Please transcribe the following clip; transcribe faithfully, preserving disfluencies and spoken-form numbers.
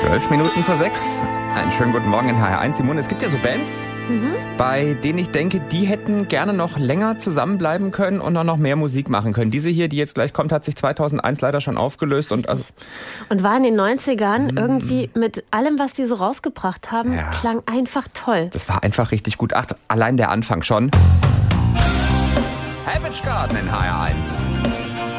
Zwölf Minuten vor sechs. Einen schönen guten Morgen in H R eins. Simone, es gibt ja so Bands, mhm. bei denen ich denke, die hätten gerne noch länger zusammenbleiben können und auch noch mehr Musik machen können. Diese hier, die jetzt gleich kommt, hat sich zweitausendeins leider schon aufgelöst. Und, also und war in den neunzigern mhm. irgendwie mit allem, was die so rausgebracht haben, ja. klang einfach toll. Das war einfach richtig gut. Ach, allein der Anfang schon. Savage Garden in H R eins.